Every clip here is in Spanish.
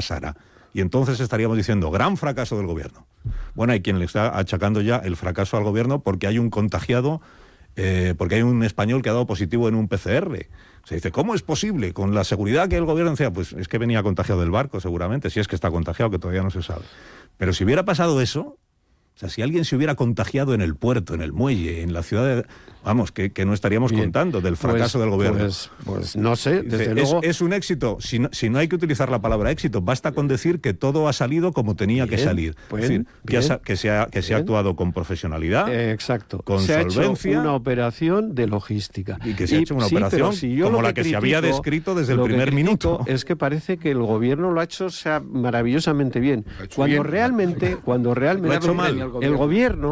fracasara. Y entonces estaríamos diciendo, gran fracaso del gobierno. Bueno, hay quien le está achacando ya el fracaso al gobierno porque hay un contagiado, porque hay un español que ha dado positivo en un PCR. Se dice, ¿cómo es posible? Con la seguridad que el gobierno decía, pues es que venía contagiado del barco seguramente, si es que está contagiado, que todavía no se sabe. Pero si hubiera pasado eso, o sea, si alguien se hubiera contagiado en el puerto, en el muelle, en la ciudad de... Vamos, que no estaríamos contando del fracaso del gobierno. Pues no sé, desde luego... Es un éxito. Si no hay que utilizar la palabra éxito, basta con decir que todo ha salido como tenía que salir. Es decir, que se ha actuado con profesionalidad, exacto, con se solvencia. Ha hecho una operación de logística. Y que se ha hecho una operación como la que se había descrito desde el primer minuto. Es que parece que el gobierno lo ha hecho maravillosamente bien. Cuando realmente lo ha hecho mal. El gobierno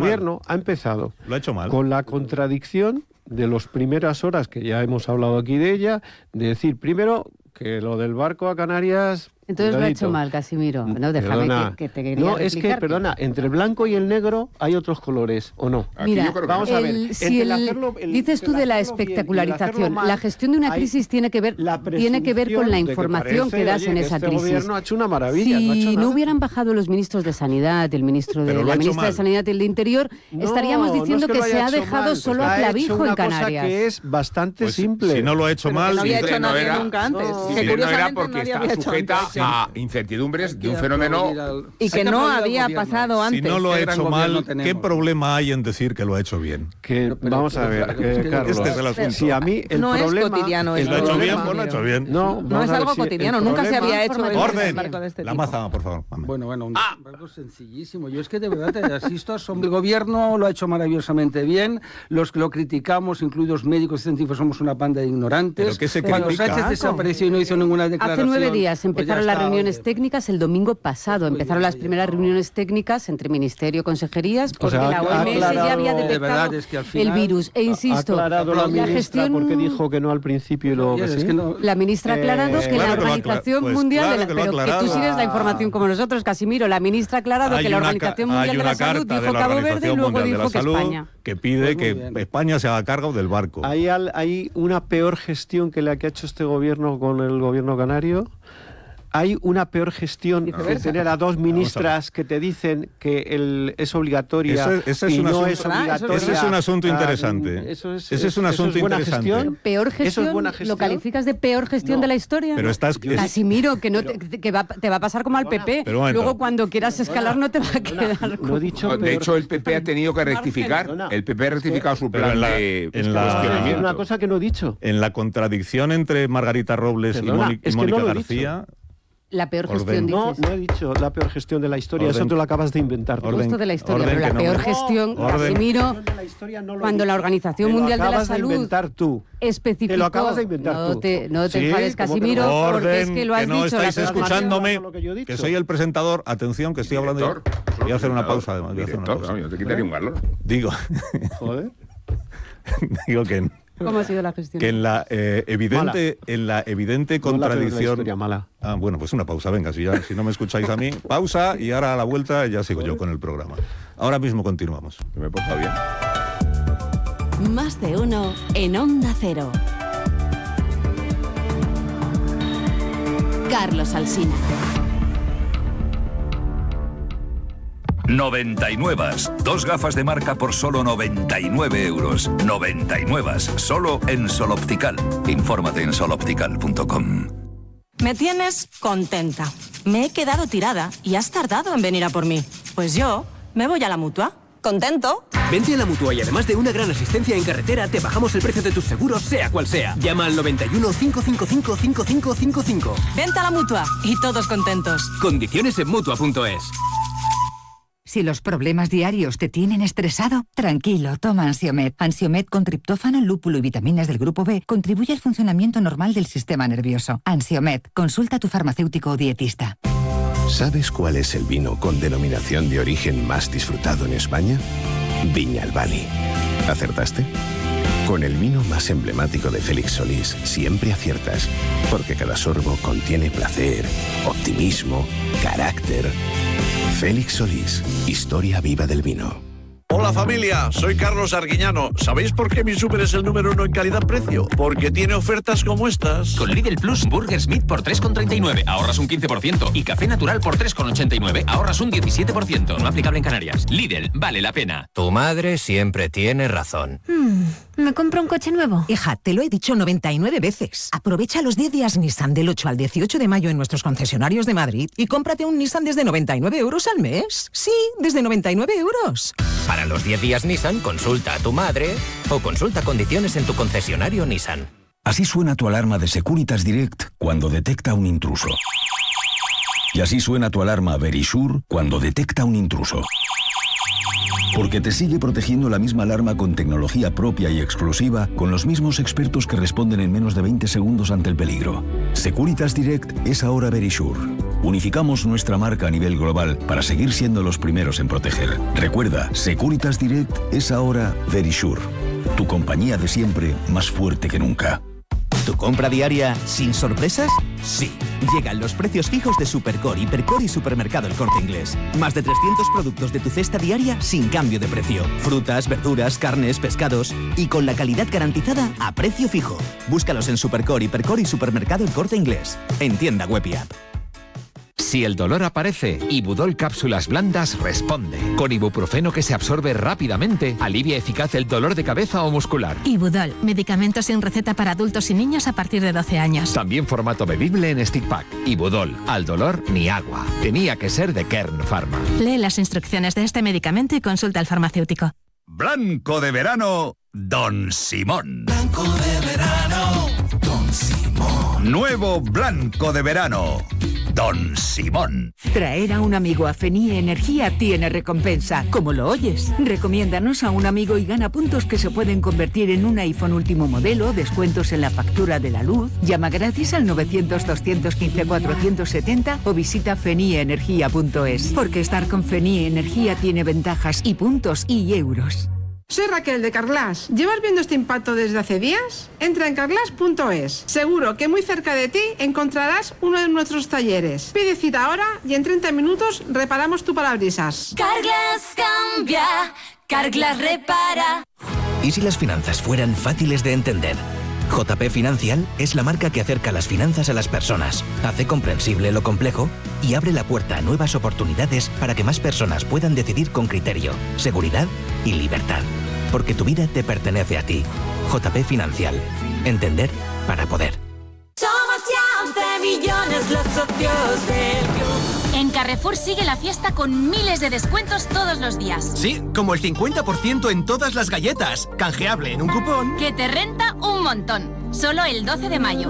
ha empezado lo ha hecho mal. Con la contradicción de las primeras horas, que ya hemos hablado aquí de ella, de decir primero que lo del barco a Canarias... Entonces lo ha hecho mal, Casimiro. No, déjame que te quería No, es que, perdona, entre el blanco y el negro hay otros colores, ¿o no? Mira, vamos a ver. Dices tú de la espectacularización. La gestión de una crisis tiene que ver con la información que das en esa crisis. El gobierno ha hecho una maravilla. Si no hubieran bajado los ministros de Sanidad, la ministra de Sanidad y el de Interior, estaríamos diciendo que se ha dejado solo a clavijo en Canarias. Que es bastante simple. Si no lo ha hecho mal... No había hecho nadie nunca antes. Que curiosamente porque está sujeta a incertidumbres de un fenómeno y que no había pasado antes. Si no lo ha hecho mal, ¿qué problema hay en decir que lo ha hecho bien? Vamos a ver, Carlos. Este es el asunto. Si a mí el no problema es cotidiano. ¿Lo ha hecho bien? Pues lo ha hecho bien. No es algo cotidiano. Nunca se había hecho orden. Barco de este tipo. La maza, por favor. Bueno, un barco sencillísimo. Yo es que de verdad te asisto. El gobierno lo ha hecho maravillosamente bien. Los que lo criticamos, incluidos médicos y científicos, somos una banda de ignorantes. ¿Pero qué se Cuando critica? Sánchez desapareció y no hizo ninguna declaración... Hace 9 días empezaron las reuniones técnicas. El domingo pasado empezaron las primeras reuniones técnicas entre ministerio y consejerías porque la OMS ya había detectado el virus. E insisto, ha aclarado la gestión porque dijo que no al principio y luego que sí. La ministra ha aclarado que la Organización Mundial pero que tú sigues la información como nosotros, Casimiro. La ministra ha aclarado que la Organización Mundial de la Salud dijo Cabo Verde y luego dijo que España. Que pide que España se haga cargo del barco. ¿Hay una peor gestión que la que ha hecho este gobierno con el gobierno canario? ¿Hay una peor gestión que tener a dos ministras que te dicen que es obligatoria y no es obligatoria? Ese es un asunto interesante. Ese es un asunto interesante. ¿Peor gestión? ¿Lo calificas de peor gestión de la historia? Pero Casimiro, que te va a pasar como al PP. Luego cuando quieras escalar no te va a quedar. De hecho, el PP ha tenido que rectificar. El PP ha rectificado su plan de cuestionamiento. Es una cosa que no he dicho. En la contradicción entre Margarita Robles y Mónica García... La peor gestión, dices. No he dicho la peor gestión de la historia, eso tú lo acabas de inventar. Justo de la historia, pero la peor gestión, Casimiro, cuando la Organización Mundial de la Salud especificó... Te lo acabas de inventar tú. No te enfades, Casimiro, porque es que lo has dicho. No estáis escuchándome, que soy el presentador. Atención, que estoy hablando yo. Voy a hacer una pausa, además. Yo te quitaría un galón. Digo... Joder. Digo que... ¿Cómo ha sido la gestión? Que en la evidente contradicción... Mala. Bueno, pues una pausa, venga, si no me escucháis a mí, pausa y ahora a la vuelta ya sigo yo con el programa. Ahora mismo continuamos. Me he portado bien. Más de uno en Onda Cero. Carlos Alsina. 99. 2 gafas de marca por solo 99 euros. 99. Solo en Sol Optical. Infórmate en soloptical.com. Me tienes contenta. Me he quedado tirada y has tardado en venir a por mí. Pues yo me voy a la Mutua. ¿Contento? Vente a la Mutua y además de una gran asistencia en carretera, te bajamos el precio de tus seguros, sea cual sea. Llama al 91 555 5555. Vente a la Mutua y todos contentos. Condiciones en Mutua.es. Si los problemas diarios te tienen estresado, tranquilo, toma Ansiomed. Ansiomed con triptófano, lúpulo y vitaminas del grupo B contribuye al funcionamiento normal del sistema nervioso. Ansiomed, consulta a tu farmacéutico o dietista. ¿Sabes cuál es el vino con denominación de origen más disfrutado en España? Viña Albani. ¿Acertaste? Con el vino más emblemático de Félix Solís siempre aciertas, porque cada sorbo contiene placer, optimismo, carácter. Félix Solís, historia viva del vino. Hola familia, soy Carlos Arguiñano. ¿Sabéis por qué mi súper es el número 1 en calidad-precio? Porque tiene ofertas como estas. Con Lidl Plus, Burger Smith por 3,39, ahorras un 15%. Y café natural por 3,89, ahorras un 17%. No aplicable en Canarias. Lidl, vale la pena. Tu madre siempre tiene razón. ¿Me compro un coche nuevo? Hija, te lo he dicho 99 veces. Aprovecha los 10 días Nissan del 8 al 18 de mayo en nuestros concesionarios de Madrid y cómprate un Nissan desde 99 euros al mes. Sí, desde 99 euros. Para los 10 días Nissan, consulta a tu madre o consulta condiciones en tu concesionario Nissan. Así suena tu alarma de Securitas Direct cuando detecta un intruso. Y así suena tu alarma Verisure cuando detecta un intruso. Porque te sigue protegiendo la misma alarma con tecnología propia y exclusiva, con los mismos expertos que responden en menos de 20 segundos ante el peligro. Securitas Direct es ahora Verisure. Unificamos nuestra marca a nivel global para seguir siendo los primeros en proteger. Recuerda, Securitas Direct es ahora Verisure. Tu compañía de siempre, más fuerte que nunca. ¿Tu compra diaria sin sorpresas? Sí. Llegan los precios fijos de Supercore, Hipercore y Supermercado El Corte Inglés. Más de 300 productos de tu cesta diaria sin cambio de precio. Frutas, verduras, carnes, pescados y con la calidad garantizada a precio fijo. Búscalos en Supercore, Hipercore y Supermercado El Corte Inglés. En tienda web y app. Si el dolor aparece, Ibudol Cápsulas Blandas responde. Con ibuprofeno que se absorbe rápidamente, alivia eficaz el dolor de cabeza o muscular. Ibudol, medicamento sin receta para adultos y niños a partir de 12 años. También formato bebible en stick pack. Ibudol, al dolor ni agua. Tenía que ser de Kern Pharma. Lee las instrucciones de este medicamento y consulta al farmacéutico. Blanco de verano, Don Simón. Blanco de verano, Don Simón. Nuevo blanco de verano, Don Simón. Traer a un amigo a Fenie Energía tiene recompensa, como lo oyes. Recomiéndanos a un amigo y gana puntos que se pueden convertir en un iPhone último modelo, descuentos en la factura de la luz. Llama gratis al 900-215-470 o visita fenieenergia.es. Porque estar con Fenie Energía tiene ventajas y puntos y euros. Soy Raquel de Carglass. ¿Llevas viendo este impacto desde hace días? Entra en carglass.es. Seguro que muy cerca de ti encontrarás uno de nuestros talleres. Pide cita ahora y en 30 minutos reparamos tu parabrisas. Carglass cambia, Carglass repara. ¿Y si las finanzas fueran fáciles de entender? JP Financial es la marca que acerca las finanzas a las personas, hace comprensible lo complejo y abre la puerta a nuevas oportunidades para que más personas puedan decidir con criterio, seguridad y libertad. Porque tu vida te pertenece a ti. JP Financial. Entender para poder. Somos ya 11 millones los socios del club. En Carrefour sigue la fiesta con miles de descuentos todos los días. Sí, como el 50% en todas las galletas. Canjeable en un cupón. Que te renta un montón. Solo el 12 de mayo.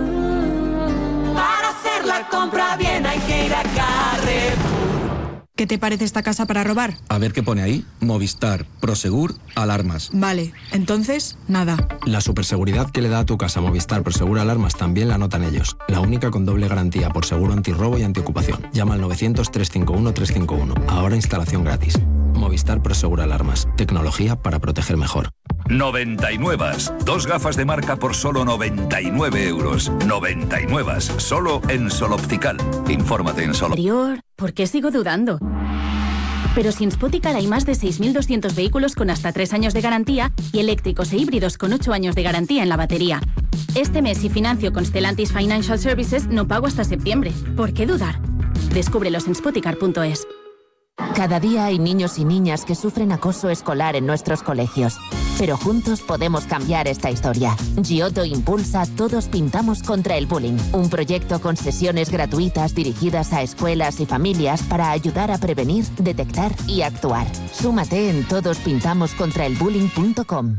Para hacer la compra bien hay que ir a Carrefour. ¿Qué te parece esta casa para robar? A ver qué pone ahí. Movistar, Prosegur, alarmas. Vale, entonces, nada. La superseguridad que le da a tu casa Movistar Prosegur Alarmas también la notan ellos. La única con doble garantía por seguro antirrobo y antiocupación. Llama al 900-351-351. Ahora instalación gratis. Movistar Prosegur Alarmas. Tecnología para proteger mejor. 99. 2 gafas de marca por solo 99 euros. 99. Solo en Soloptical. Infórmate en Solo. ¿Por qué sigo dudando? Pero si en Spotical hay más de 6.200 vehículos con hasta 3 años de garantía y eléctricos e híbridos con 8 años de garantía en la batería. Este mes si financio con Stellantis Financial Services no pago hasta septiembre. ¿Por qué dudar? Descúbrelos en spoticar.es. Cada día hay niños y niñas que sufren acoso escolar en nuestros colegios. Pero juntos podemos cambiar esta historia. Giotto impulsa Todos Pintamos contra el Bullying, un proyecto con sesiones gratuitas dirigidas a escuelas y familias para ayudar a prevenir, detectar y actuar. Súmate en todospintamoscontraelbullying.com.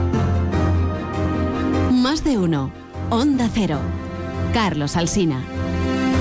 Más de uno. Onda Cero. Carlos Alsina.